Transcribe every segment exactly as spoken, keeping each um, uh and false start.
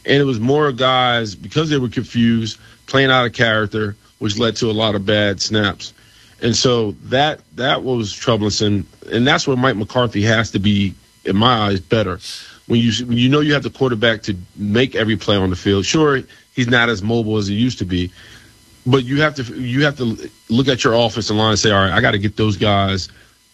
And it was more guys, because they were confused, playing out of character, which led to a lot of bad snaps. And so that that was troublesome. And that's where Mike McCarthy has to be, in my eyes, better. When you when you know you have the quarterback to make every play on the field. Sure, he's not as mobile as he used to be, but you have to you have to look at your offensive line and say, all right, I got to get those guys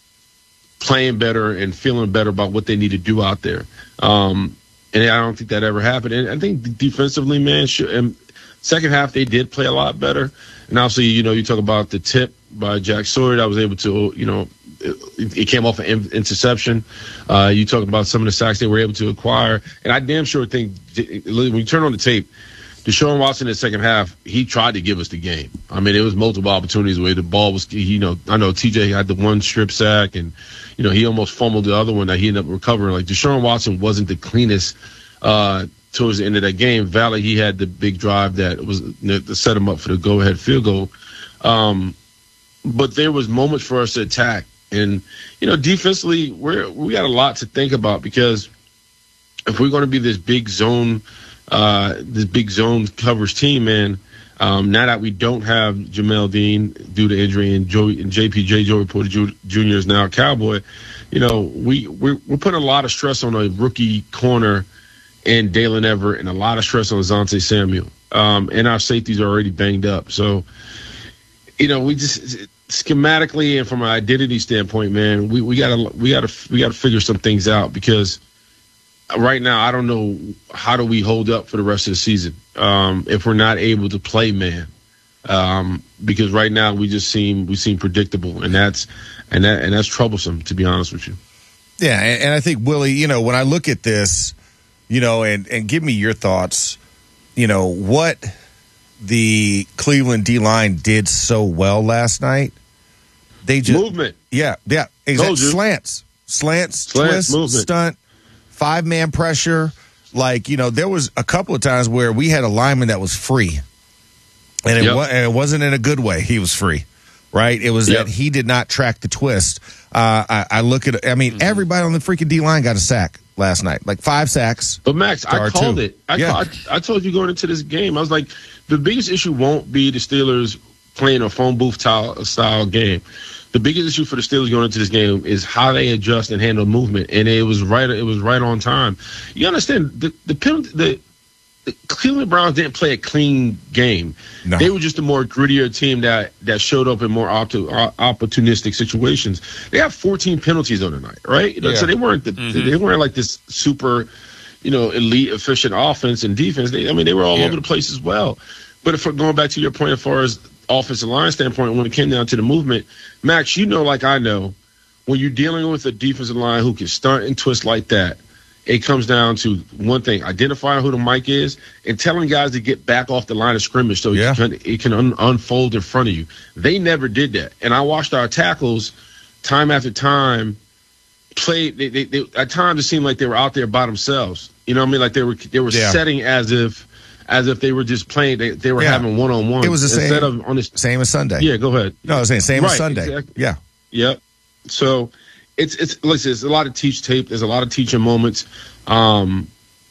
playing better and feeling better about what they need to do out there. Um, and I don't think that ever happened. And I think defensively, man, should, and second half they did play a lot better. And obviously, you know, you talk about the tip by Jack Sawyer that was able to, you know, it, it came off an interception. Uh, you talk about some of the sacks they were able to acquire. And I damn sure think when you turn on the tape, Deshaun Watson in the second half, he tried to give us the game. I mean, it was multiple opportunities where the ball was, you know, I know T J had the one strip sack and, you know, he almost fumbled the other one that he ended up recovering. Like, Deshaun Watson wasn't the cleanest uh, towards the end of that game. Valley, he had the big drive that was you know, to set him up for the go-ahead field goal. Um, but there was moments for us to attack. And, you know, defensively, we're, we got a lot to think about because if we're going to be this big zone Uh, this big zone coverage team, man. Um, now that we don't have Jamel Dean due to injury and, Joey, and J P J, Joey Porter Junior is now a Cowboy, you know, we, we're, we're putting a lot of stress on a rookie corner and Dalen Everett and a lot of stress on Asante Samuel. Um, and our safeties are already banged up. So, you know, we just schematically and from an identity standpoint, man, we, we gotta, we gotta, we gotta figure some things out because right now, I don't know how do we hold up for the rest of the season um, if we're not able to play man, um, because right now we just seem we seem predictable, and that's and that and that's troublesome, to be honest with you. Yeah, and, and I think Willie, you know, when I look at this, you know, and and give me your thoughts, you know, what the Cleveland D-line did so well last night. They just movement, yeah, yeah, exactly. Slants, slants, Slants, twist, movement. stunt. Five-man pressure, like, you know, there was a couple of times where we had a lineman that was free, and it, yep. wa- and it wasn't in a good way. He was free, right? It was yep. that he did not track the twist. Uh, I, I look at, I mean, mm-hmm. everybody on the freaking D-line got a sack last night, like five sacks. But, Max, I called two. it. I, yeah. called, I, I told you going into this game, I was like, the biggest issue won't be the Steelers playing a phone booth style game. The biggest issue for the Steelers going into this game is how they adjust and handle movement, and it was right. It was right on time. You understand the the penalty, the, the Cleveland Browns didn't play a clean game. No. They were just a more grittier team that that showed up in more optu- opportunistic situations. They have fourteen penalties on the night, right? Yeah. So they weren't the, mm-hmm. they weren't like this super, you know, elite efficient offense and defense. They, I mean, they were all yeah. over the place as well. But if we're going back to your point as far as offensive line standpoint, when it came down to the movement, Max, you know, like I know, when you're dealing with a defensive line who can stunt and twist like that, it comes down to one thing: identifying who the mic is and telling guys to get back off the line of scrimmage so yeah. it can, it can un- unfold in front of you. They never did that, and I watched our tackles time after time play. They, they, they, at times it seemed like they were out there by themselves. You know what I mean? Like they were they were yeah. setting as if. As if they were just playing, they, they were yeah. having one on one. It was the instead same, of on this, same as Sunday. Yeah, go ahead. No, I was saying same right, as Sunday. Exactly. Yeah, yep. So it's it's listen, it's a lot of teach tape. There's a lot of teaching moments, um,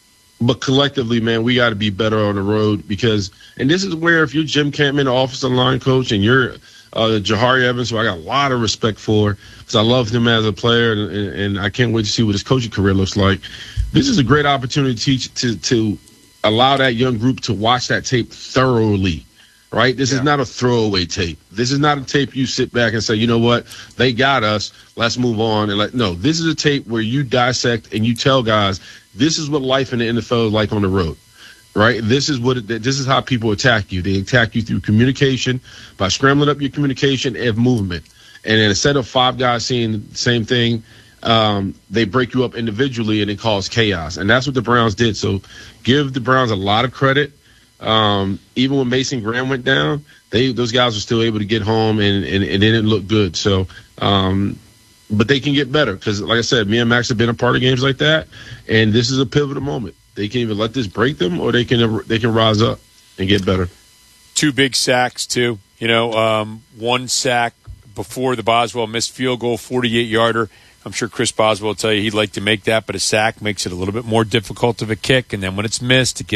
but collectively, man, we got to be better on the road because, and this is where if you're Jim Campman, the offensive line coach, and you're uh, Jahari Evans, who I got a lot of respect for because I love him as a player, and, and, and I can't wait to see what his coaching career looks like. This is a great opportunity to teach to to. allow that young group to watch that tape thoroughly, right? This yeah. is not a throwaway tape. This is not a tape you sit back and say, you know what, they got us, let's move on. And like, no, this is a tape where you dissect and you tell guys, this is what life in the N F L is like on the road, right? This is what it, this is how people attack you. They attack you through communication, by scrambling up your communication and movement. And then instead of five guys seeing the same thing, Um, they break you up individually and it causes chaos. And that's what the Browns did. So give the Browns a lot of credit. Um, even when Mason Graham went down, they those guys were still able to get home and, and, and it didn't look good. So, um, but they can get better because, like I said, me and Max have been a part of games like that. And this is a pivotal moment. They can either let this break them or they can they can rise up and get better. Two big sacks, too. You know, um, one sack before the Boswell missed field goal, forty-eight yarder. I'm sure Chris Boswell will tell you he'd like to make that, but a sack makes it a little bit more difficult of a kick. And then when it's missed, it gives